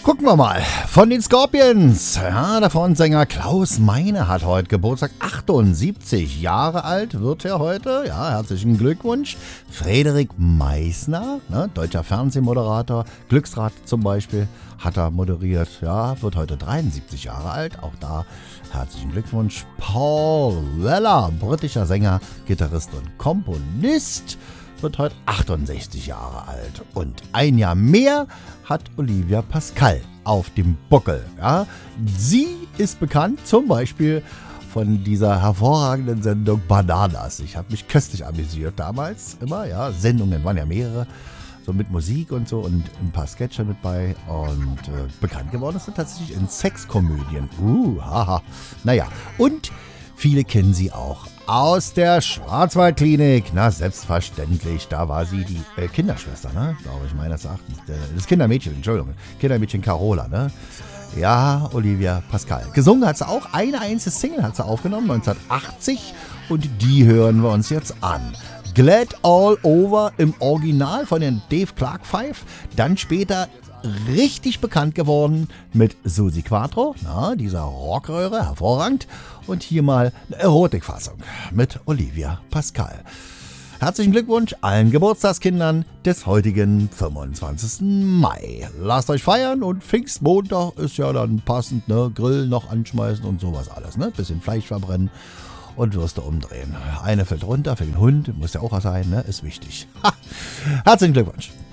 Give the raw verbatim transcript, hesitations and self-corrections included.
Gucken wir mal. Von den Scorpions. Ja, der Frontsänger Klaus Meine hat heute Geburtstag. achtundsiebzig Jahre alt wird er heute. Ja, herzlichen Glückwunsch. Frederik Meissner, ne, deutscher Fernsehmoderator. Glücksrad zum Beispiel hat er moderiert. Ja, wird heute dreiundsiebzig Jahre alt. Auch da herzlichen Glückwunsch. Paul Weller, britischer Sänger, Gitarrist und Komponist, wird heute achtundsechzig Jahre alt. Und ein Jahr mehr hat Olivia Pascal auf dem Buckel. Ja. Sie ist bekannt zum Beispiel von dieser hervorragenden Sendung Bananas. Ich habe mich köstlich amüsiert damals immer. Ja. Sendungen waren ja mehrere, so mit Musik und so und ein paar Sketche mit bei. Und äh, bekannt geworden ist sie tatsächlich in Sexkomödien. Uh, haha. Naja, und viele kennen sie auch aus der Schwarzwaldklinik. Na, selbstverständlich. Da war sie die äh, Kinderschwester, ne? Glaube ich, meines Erachtens. Das Kindermädchen, Entschuldigung. Kindermädchen Carola, ne? Ja, Olivia Pascal. Gesungen hat sie auch. Eine einzige Single hat sie aufgenommen, neunzehnhundertachtzig. Und die hören wir uns jetzt an. Glad All Over im Original von den Dave Clark Five. Dann später richtig bekannt geworden mit Susi Quatro, na, dieser Rockröhre, hervorragend. Und hier mal eine Erotikfassung mit Olivia Pascal. Herzlichen Glückwunsch allen Geburtstagskindern des heutigen fünfundzwanzigsten Mai. Lasst euch feiern und Pfingstmontag ist ja dann passend, ne? Grill noch anschmeißen und sowas alles, ne? Bisschen Fleisch verbrennen und Würste umdrehen. Eine fällt runter für den Hund, muss ja auch sein, ne? Ist wichtig. Ha. Herzlichen Glückwunsch.